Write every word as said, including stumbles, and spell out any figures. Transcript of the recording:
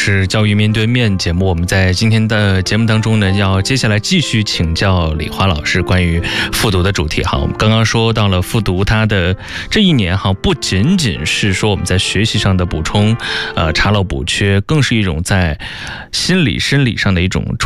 是教育面对面节目，我们在今天的节目当中呢，要接下来继续请教李华老师关于复读的主题。好，我们刚刚说到了复读，它的这一年哈，不仅仅是说我们在学习上的补充，呃，查漏补缺，更是一种在心理生理上的一种